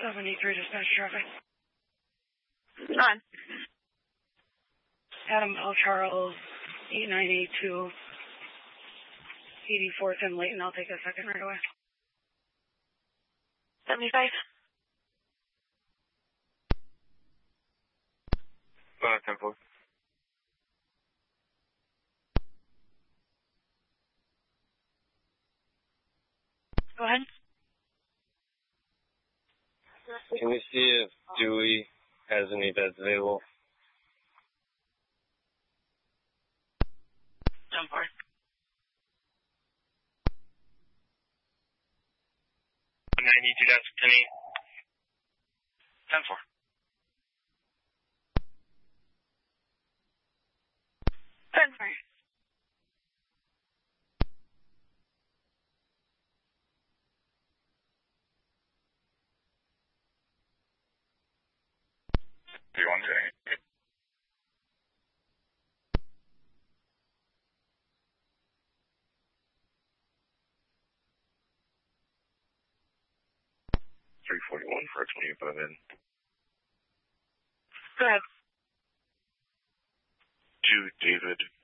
73 dispatch traffic. Go on. Adam L. Charles, 8982, 84th and Layton. I'll take a second right away. 75. 10-4. Go ahead. Can you see if Dewey has any beds available? 10-4. I need you, that's Penny. 10-4. 10-4. Do you want to? $341 for a 25 in. Go ahead. To David